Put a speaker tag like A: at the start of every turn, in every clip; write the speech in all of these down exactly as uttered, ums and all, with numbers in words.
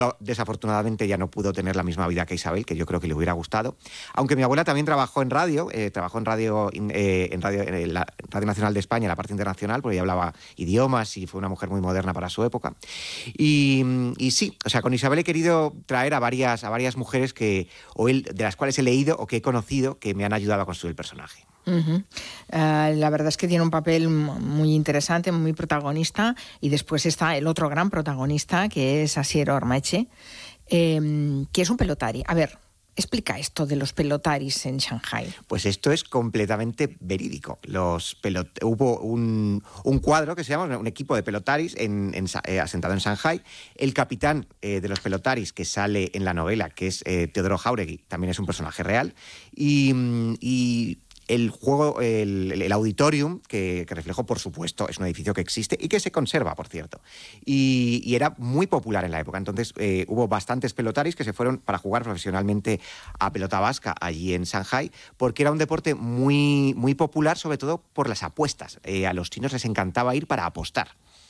A: Desafortunadamente ya no pudo tener la misma vida que Isabel, que yo creo que le hubiera gustado. Aunque mi abuela también trabajó en radio, eh, trabajó en radio, eh, en radio, en la Radio Nacional de España, en la parte internacional, porque ella hablaba idiomas y fue una mujer muy moderna para su época. Y, y sí, o sea, con Isabel he querido traer a varias, a varias mujeres que, o él, de las cuales he leído o que he conocido, que me han ayudado a construir el personaje.
B: Uh-huh. Uh, la verdad es que tiene un papel muy interesante, muy protagonista, y después está el otro gran protagonista, que es Asier Ormaeche, eh, que es un pelotari. A ver, explica esto de los pelotaris en Shanghái.
A: Pues esto es completamente verídico. Los pelot... Hubo un, un cuadro que se llama un equipo de pelotaris en, en, eh, asentado en Shanghái. El capitán eh, de los pelotaris que sale en la novela, que es eh, Teodoro Jáuregui, también es un personaje real. Y... y El juego, el, el auditorium, que, que reflejó, por supuesto, es un edificio que existe y que se conserva, por cierto. Y, y era muy popular en la época. Entonces eh, hubo bastantes pelotaris que se fueron para jugar profesionalmente a pelota vasca allí en Shanghái, porque era un deporte muy, muy popular, sobre todo por las apuestas. Eh, a los chinos les encantaba ir para apostar.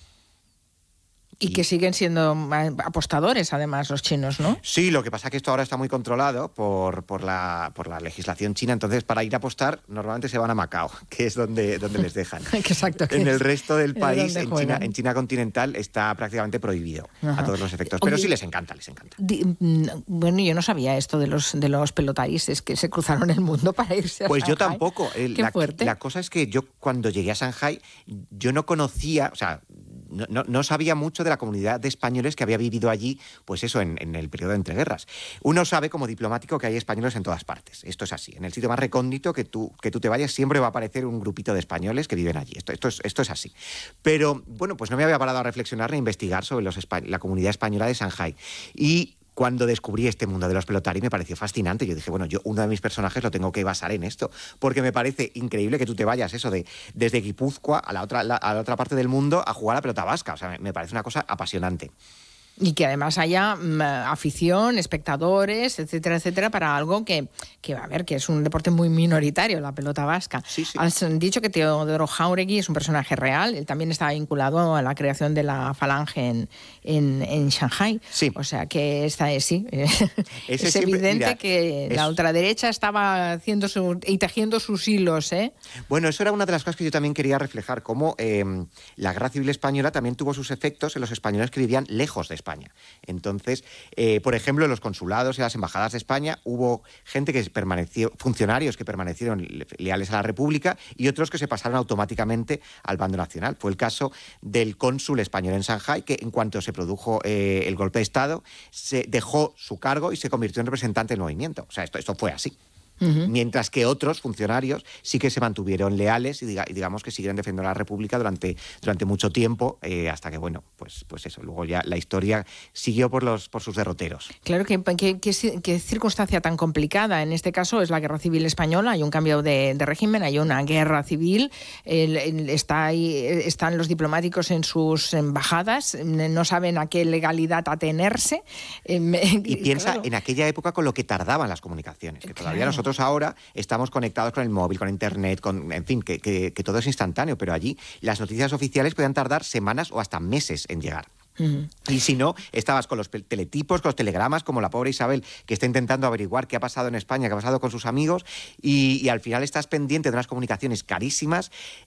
B: Y que siguen siendo apostadores, además, los chinos, ¿no?
A: Sí, lo que pasa es que esto ahora está muy controlado por, por, la, por la legislación china. Entonces, para ir a apostar, normalmente se van a Macao, que es donde, donde les dejan.
B: Exacto.
A: En el resto del país, en China, en China continental, está prácticamente prohibido. Ajá. A todos los efectos. Pero Oye, sí les encanta, les encanta.
B: Di, bueno, yo no sabía esto de los, de los pelotaris, es que se cruzaron el mundo para irse a
A: Pues
B: Shanghái.
A: Yo tampoco. El,
B: Qué
A: la,
B: fuerte.
A: La cosa es que yo, cuando llegué a Shanghái, yo no conocía, o sea, No, no, no sabía mucho de la comunidad de españoles que había vivido allí, pues eso, en, en el periodo de entreguerras. Uno sabe como diplomático que hay españoles en todas partes. Esto es así. En el sitio más recóndito que tú, que tú te vayas siempre va a aparecer un grupito de españoles que viven allí. Esto, esto, es, esto es así. Pero, bueno, pues no me había parado a reflexionar ni a investigar sobre los, la comunidad española de Shanghái. Y cuando descubrí este mundo de los pelotaris me pareció fascinante. Yo dije, bueno, yo uno de mis personajes lo tengo que basar en esto, porque me parece increíble que tú te vayas eso de desde Guipúzcoa a la otra, la, a la otra parte del mundo a jugar a pelota vasca. O sea, me, me parece una cosa apasionante.
B: Y que además haya um, afición, espectadores, etcétera, etcétera, para algo que, que, a ver, que es un deporte muy minoritario, la pelota vasca.
A: Sí, sí.
B: Has dicho que Teodoro Jáuregui es un personaje real, él también estaba vinculado a la creación de la falange en, en, en Shanghái.
A: Sí.
B: O sea que esta es, sí,
A: Ese
B: es
A: siempre,
B: evidente
A: mira,
B: que
A: es...
B: la ultraderecha estaba haciendo su, y tejiendo sus hilos, ¿eh?
A: Bueno, eso era una de las cosas que yo también quería reflejar, cómo eh, la Guerra Civil Española también tuvo sus efectos en los españoles que vivían lejos de España. Entonces, eh, por ejemplo, en los consulados y las embajadas de España hubo gente que permaneció, funcionarios que permanecieron leales a la República y otros que se pasaron automáticamente al bando nacional. Fue el caso del cónsul español en Shanghái, que en cuanto se produjo eh, el golpe de Estado, se dejó su cargo y se convirtió en representante del movimiento. O sea, esto, esto fue así. Uh-huh. Mientras que otros funcionarios sí que se mantuvieron leales y, diga, y digamos que siguieron defendiendo a la República durante, durante mucho tiempo, eh, hasta que, bueno, pues, pues eso, luego ya la historia siguió por, los, por sus derroteros.
B: Claro, que, que, que, que circunstancia tan complicada. En este caso es la Guerra Civil Española, hay un cambio de, de régimen, hay una guerra civil, el, el, está ahí, están los diplomáticos en sus embajadas, no saben a qué legalidad atenerse.
A: Eh, y piensa claro. en aquella época con lo que tardaban las comunicaciones, que claro. todavía nosotros ahora estamos conectados con el móvil, con internet, con, en fin, que, que, que todo es instantáneo, pero allí las noticias oficiales podían tardar semanas o hasta meses en llegar. Uh-huh. Y si no, estabas con los teletipos, con los telegramas, como la pobre Isabel, que está intentando averiguar qué ha pasado en España, qué ha pasado con sus amigos, y, y al final estás pendiente de unas comunicaciones carísimas,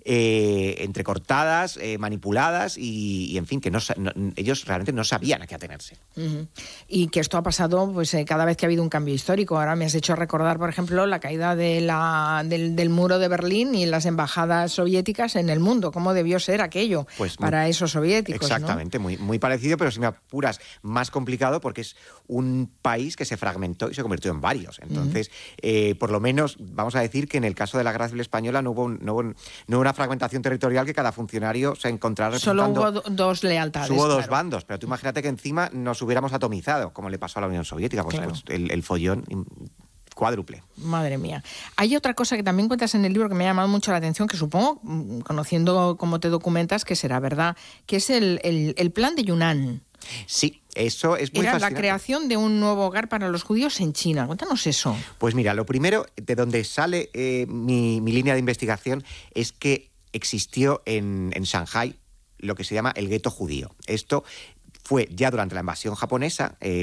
A: eh, entrecortadas, eh, manipuladas, y, y en fin, que no, no, ellos realmente no sabían a qué atenerse.
B: Uh-huh. Y que esto ha pasado pues eh, cada vez que ha habido un cambio histórico. Ahora me has hecho recordar, por ejemplo, la caída de la, del, del muro de Berlín y las embajadas soviéticas en el mundo. ¿Cómo debió ser aquello
A: pues
B: para
A: muy,
B: esos soviéticos?
A: Exactamente, ¿no? muy, muy parecido, pero si me apuras, más complicado, porque es un país que se fragmentó y se convirtió en varios. Entonces, uh-huh. eh, por lo menos, vamos a decir que en el caso de la Guerra Civil Española no hubo, un, no, hubo un, no hubo una fragmentación territorial que cada funcionario se encontrara representando...
B: Solo hubo dos lealtades.
A: Hubo dos
B: claro.
A: bandos, pero tú imagínate que encima nos hubiéramos atomizado, como le pasó a la Unión Soviética, pues claro. el, el follón... cuádruple.
B: Madre mía. Hay otra cosa que también cuentas en el libro que me ha llamado mucho la atención, que supongo, conociendo cómo te documentas, que será verdad, que es el, el, el plan de Yunnan.
A: Sí, eso es muy
B: Era
A: fascinante.
B: La creación de un nuevo hogar para los judíos en China. Cuéntanos eso.
A: Pues mira, lo primero, de donde sale eh, mi, mi línea de investigación, es que existió en, en Shanghái lo que se llama el gueto judío. Esto fue ya durante la invasión japonesa, eh,